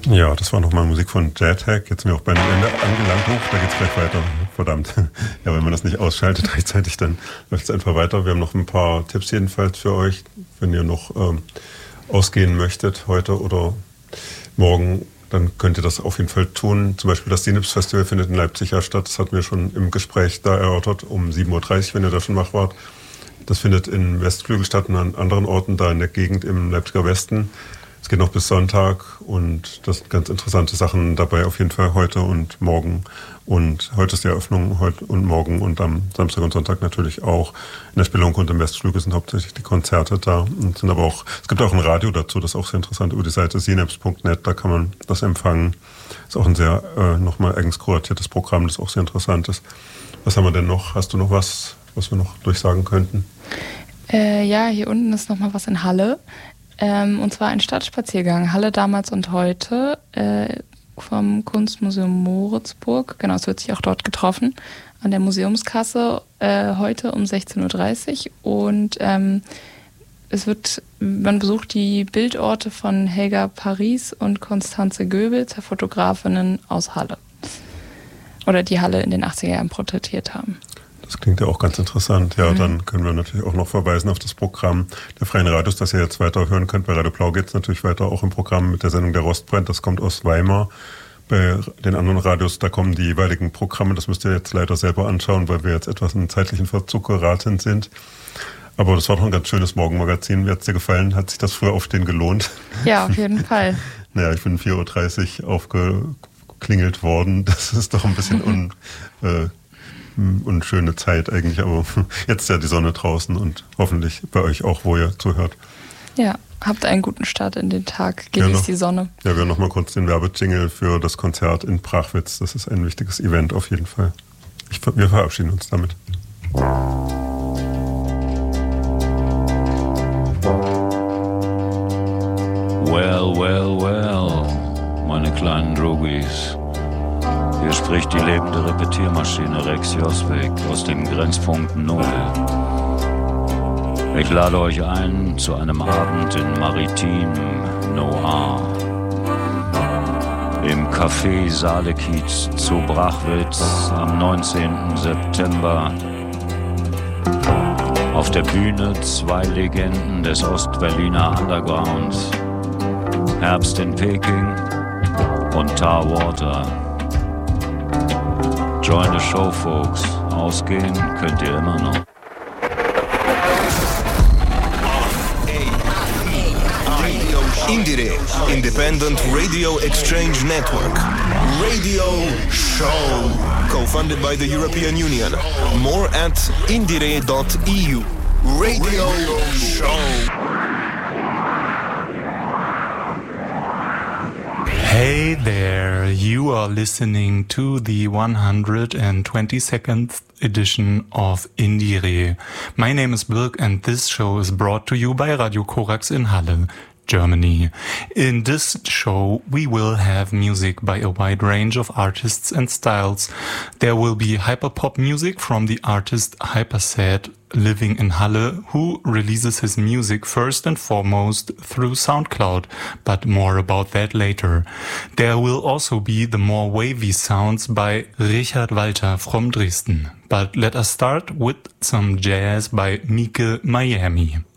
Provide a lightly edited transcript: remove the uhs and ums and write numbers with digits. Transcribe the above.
Ja, das war nochmal Musik von Jethack. Jetzt sind wir auch bei einem Ende angelangt. Da geht's gleich weiter. Verdammt. Ja, wenn man das nicht ausschaltet rechtzeitig, dann läuft es einfach weiter. Wir haben noch ein paar Tipps jedenfalls für euch, wenn ihr noch ausgehen möchtet heute oder morgen. Dann könnt ihr das auf jeden Fall tun. Zum Beispiel das Synapse-Festival findet in Leipzig ja statt. Das hatten wir schon im Gespräch da erörtert, um 7.30 Uhr, wenn ihr da schon wach wart. Das findet in Westflügel statt und an anderen Orten da in der Gegend im Leipziger Westen. Es geht noch bis Sonntag und das sind ganz interessante Sachen dabei auf jeden Fall heute und morgen. Und heute ist die Eröffnung, heute und morgen und am Samstag und Sonntag natürlich auch. In der Spelunke und im Westflügel sind hauptsächlich die Konzerte da. Und sind aber auch, es gibt auch ein Radio dazu, das ist auch sehr interessant, über die Seite synapse.net, da kann man das empfangen. Ist auch ein sehr nochmal eigens kuratiertes Programm, das auch sehr interessant ist. Was haben wir denn noch? Hast du noch was wir noch durchsagen könnten? Ja, hier unten ist nochmal was in Halle. Und zwar ein Stadtspaziergang, Halle damals und heute, vom Kunstmuseum Moritzburg. Genau, es wird sich auch dort getroffen, an der Museumskasse, heute um 16.30 Uhr. Und man besucht die Bildorte von Helga Paris und Konstanze Goebel, zwei Fotografinnen aus Halle. Oder die Halle in den 80er Jahren porträtiert haben. Das klingt ja auch ganz interessant. Ja, dann können wir natürlich auch noch verweisen auf das Programm der Freien Radios, das ihr jetzt weiter hören könnt. Bei Radio Blau geht es natürlich weiter, auch im Programm mit der Sendung Der Rostbrennt. Das kommt aus Weimar. Bei den anderen Radios, da kommen die jeweiligen Programme. Das müsst ihr jetzt leider selber anschauen, weil wir jetzt etwas in zeitlichen Verzug geraten sind. Aber das war doch ein ganz schönes Morgenmagazin. Wie hat es dir gefallen? Hat sich das früher Aufstehen gelohnt? Ja, auf jeden Fall. Naja, ich bin 4.30 Uhr aufgeklingelt worden. Das ist doch ein bisschen unschöne Zeit eigentlich, aber jetzt ist ja die Sonne draußen und hoffentlich bei euch auch, wo ihr zuhört. Ja, habt einen guten Start in den Tag, genießt die Sonne. Ja, wir haben noch mal kurz den Werbejingle für das Konzert in Prachwitz. Das ist ein wichtiges Event auf jeden Fall. Wir verabschieden uns damit. Well, well, well, meine kleinen Drogies. Hier spricht die lebende Repetiermaschine Rex Joswig aus dem Grenzpunkt Null. Ich lade euch ein zu einem Abend in Maritim Noir. Im Café Saalekiez zu Brachwitz am 19. September. Auf der Bühne zwei Legenden des Ostberliner Undergrounds. Herbst in Peking und Tar Water. Join the show, folks. Ausgehen könnt ihr immer noch. Indire, Independent Radio Exchange Network. Radio Show. Co-funded by the European Union. More at indire.eu. Radio Show. Hey there, you are listening to the 122nd edition of Indire. My name is Birk and this show is brought to you by Radio Korax in Halle, Germany. In this show, we will have music by a wide range of artists and styles. There will be hyperpop music from the artist Hypersad, living in Halle, who releases his music first and foremost through SoundCloud, but more about that later. There will also be the more wavy sounds by Richard Walter from Dresden. But let us start with some jazz by Mieke Miami.